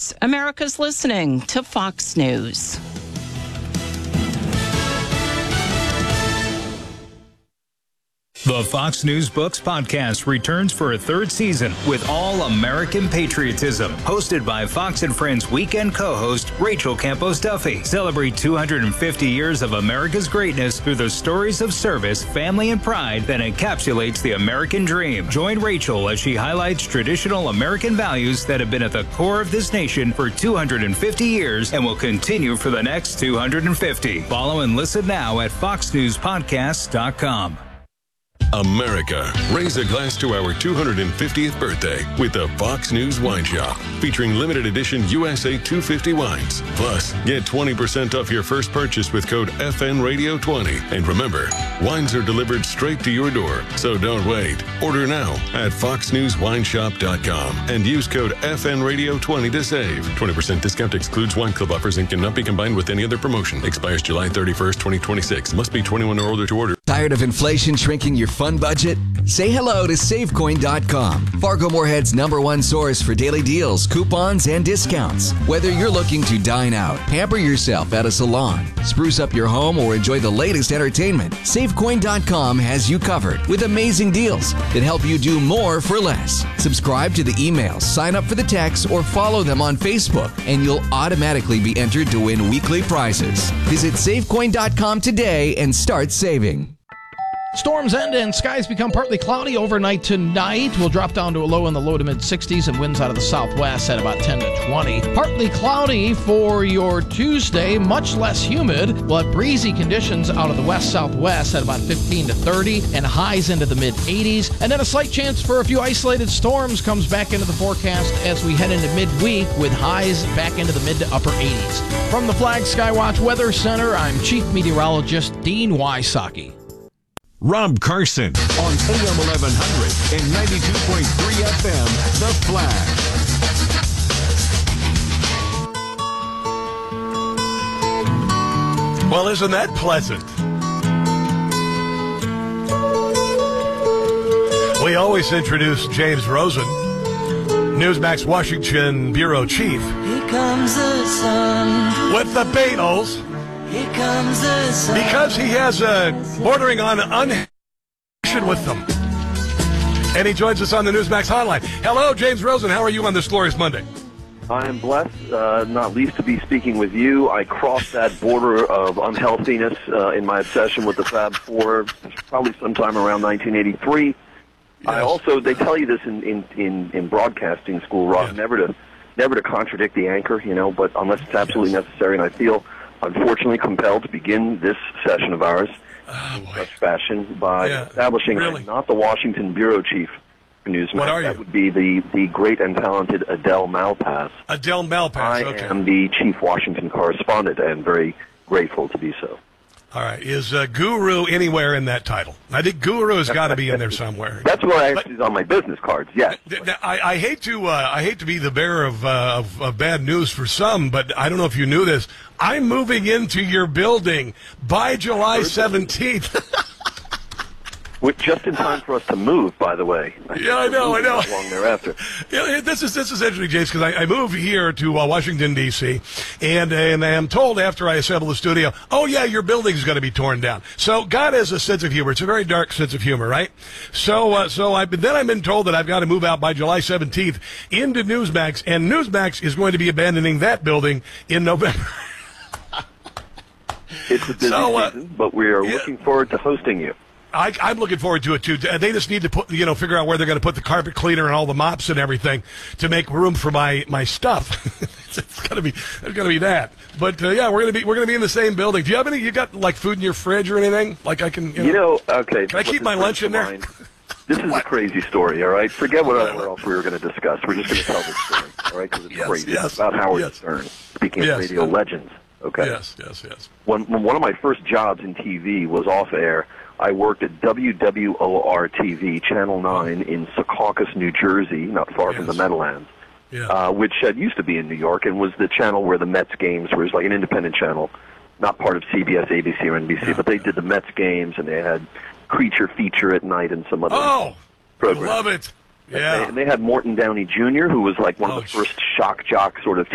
News. America's listening to Fox News. The Fox News Books podcast returns for a third season with All American Patriotism, hosted by Fox and Friends weekend co-host Rachel Campos Duffy. Celebrate 250 years of America's greatness through the stories of service, family, and pride that encapsulates the American dream. Join Rachel as she highlights traditional American values that have been at the core of this nation for 250 years and will continue for the next 250. Follow and listen now at foxnewspodcast.com. America, raise a glass to our 250th birthday with the Fox News Wine Shop, featuring limited edition USA 250 wines. Plus, get 20% off your first purchase with code FNRadio20. And remember, wines are delivered straight to your door, so don't wait. Order now at foxnewswineshop.com and use code FNRadio20 to save. 20% discount excludes wine club offers and cannot be combined with any other promotion. Expires July 31st, 2026. Must be 21 or older to order. Tired of inflation shrinking your fun budget? Say hello to SaveCoin.com, Fargo Moorhead's #1 source for daily deals, coupons, and discounts. Whether you're looking to dine out, pamper yourself at a salon, spruce up your home, or enjoy the latest entertainment, SaveCoin.com has you covered with amazing deals that help you do more for less. Subscribe to the emails, sign up for the texts, or follow them on Facebook, and you'll automatically be entered to win weekly prizes. Visit SaveCoin.com today and start saving. Storms end and skies become partly cloudy overnight tonight. We'll drop down to a low in the low to mid-60s and winds out of the southwest at about 10 to 20. Partly cloudy for your Tuesday, much less humid. We'll have breezy conditions out of the west-southwest at about 15 to 30 and highs into the mid-80s. And then a slight chance for a few isolated storms comes back into the forecast as we head into midweek with highs back into the mid to upper 80s. From the Flag Skywatch Weather Center, I'm Chief Meteorologist Dean Wysocki. Rob Carson on AM 1100 and 92.3 FM, The Flag. Well, isn't that pleasant? We always introduce James Rosen, Newsmax Washington Bureau Chief. Here comes the sun. With the Beatles. Here comes the sun. Because he has a bordering on unconnection with them. And he joins us on the Newsmax hotline. Hello, James Rosen. How are you on this glorious Monday? I am blessed, not least to be speaking with you. I crossed that border of unhealthiness in my obsession with the Fab Four, probably sometime around 1983. Yes. I also, they tell you this in broadcasting school, Rob, yes. never to contradict the anchor, but unless it's absolutely necessary, and I feel unfortunately compelled to begin this session of ours in such fashion by establishing I'm not the Washington Bureau Chief for Newsmax. What are you? That would be the great and talented Adele Malpass. Adele Malpass, I am the Chief Washington Correspondent and very grateful to be so. All right. Is Guru anywhere in that title? I think Guru has got to be in there somewhere. That's what I actually is on my business cards. Yes. I hate to be the bearer of bad news for some, but I don't know if you knew this. I'm moving into your building by July 17th. Just in time for us to move, by the way. I know. Not long thereafter. Yeah, this is interesting, James, because I moved here to Washington, D.C., and I am told after I assemble the studio, oh, yeah, your building's going to be torn down. So God has a sense of humor. It's a very dark sense of humor, right? So I've been told that I've got to move out by July 17th into Newsmax, and Newsmax is going to be abandoning that building in November. It's a busy season, but we are looking forward to hosting you. I'm looking forward to it too. They just need to figure out where they're going to put the carpet cleaner and all the mops and everything to make room for my stuff. It's gonna be that. But we're gonna be in the same building. Do you have any? You got like food in your fridge or anything? Like I can. Okay. Can I keep my lunch in there? This is a crazy story. All right. Forget what else we were going to discuss. We're just going to tell this story. All right, because it's crazy. It's about Howard Stern. Speaking of radio legends. Okay. Yes. When one of my first jobs in TV was off air. I worked at WWOR-TV, Channel 9 in Secaucus, New Jersey, not far from the Meadowlands, which used to be in New York and was the channel where the Mets games were. It was like an independent channel, not part of CBS, ABC, or NBC, but they did the Mets games, and they had Creature Feature at night and some other programs. I love it. Yeah. And they had Morton Downey Jr., who was like one of the first shock jock sort of